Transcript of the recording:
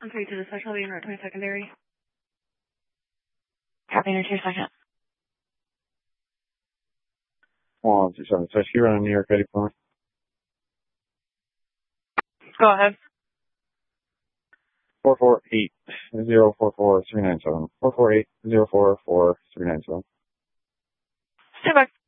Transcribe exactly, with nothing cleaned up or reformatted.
one three to the special being route twenty secondary. Copy, in two seconds. One, two, seven, six, you run New York ready for me? Go ahead. Four four eight zero four four three nine seven. Four four eight zero four four three nine seven. Stand by.